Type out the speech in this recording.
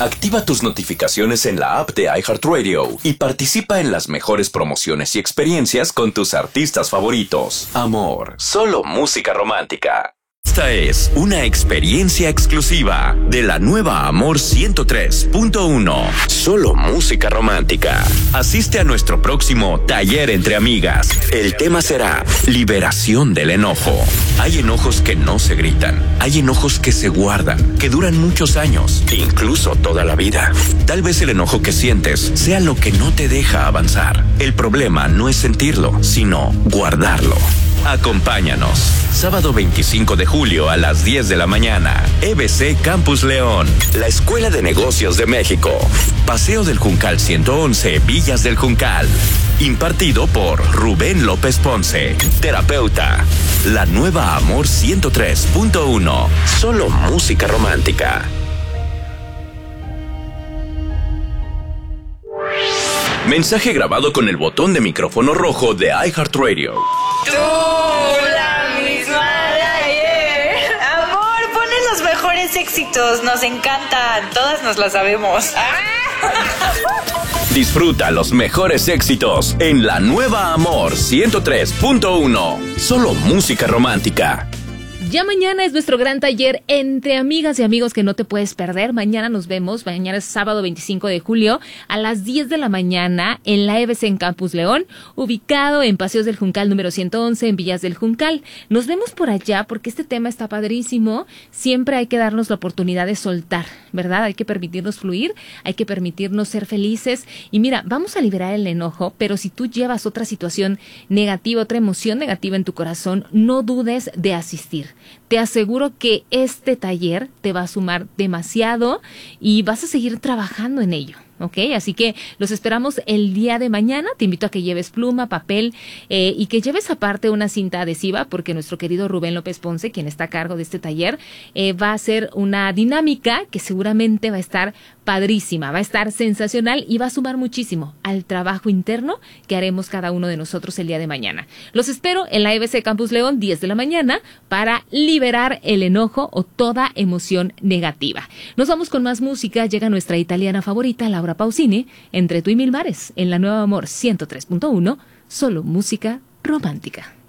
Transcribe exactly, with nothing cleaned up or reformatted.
Activa tus notificaciones en la app de iHeartRadio y participa en las mejores promociones y experiencias con tus artistas favoritos. Amor, solo música romántica. Esta es una experiencia exclusiva de la nueva Amor ciento tres punto uno. Solo música romántica. Asiste a nuestro próximo taller entre amigas. El tema será liberación del enojo. Hay enojos que no se gritan. Hay enojos que se guardan, que duran muchos años, incluso toda la vida. Tal vez el enojo que sientes sea lo que no te deja avanzar. El problema no es sentirlo, sino guardarlo. Acompáñanos. Sábado veinticinco de julio a las diez de la mañana. E B C Campus León. La Escuela de Negocios de México. Paseo del Juncal ciento once, Villas del Juncal. Impartido por Rubén López Ponce, terapeuta. La nueva Amor ciento tres punto uno. Solo música romántica. Mensaje grabado con el botón de micrófono rojo de iHeartRadio. Tú, la misma de ayer. Amor, ponen los mejores éxitos. Nos encantan. Todas nos las sabemos. Disfruta los mejores éxitos en la nueva Amor ciento tres punto uno. Solo música romántica. Ya mañana es nuestro gran taller entre amigas y amigos que no te puedes perder. Mañana nos vemos, mañana es sábado veinticinco de julio a las diez de la mañana en la E B C en Campus León, ubicado en Paseos del Juncal número ciento once en Villas del Juncal. Nos vemos por allá porque este tema está padrísimo. Siempre hay que darnos la oportunidad de soltar, ¿verdad? Hay que permitirnos fluir, hay que permitirnos ser felices. Y mira, vamos a liberar el enojo, pero si tú llevas otra situación negativa, otra emoción negativa en tu corazón, no dudes de asistir. Te aseguro que este taller te va a sumar demasiado y vas a seguir trabajando en ello. ¿Ok? Así que los esperamos el día de mañana. Te invito a que lleves pluma, papel eh, y que lleves aparte una cinta adhesiva porque nuestro querido Rubén López Ponce, quien está a cargo de este taller, eh, va a hacer una dinámica que seguramente va a estar padrísima, va a estar sensacional y va a sumar muchísimo al trabajo interno que haremos cada uno de nosotros el día de mañana. Los espero en la E B C Campus León, diez de la mañana, para liberar el enojo o toda emoción negativa. Nos vamos con más música. Llega nuestra italiana favorita, Laura Pausini, Entre tú y mil mares, en la nueva Amor ciento tres punto uno, solo música romántica.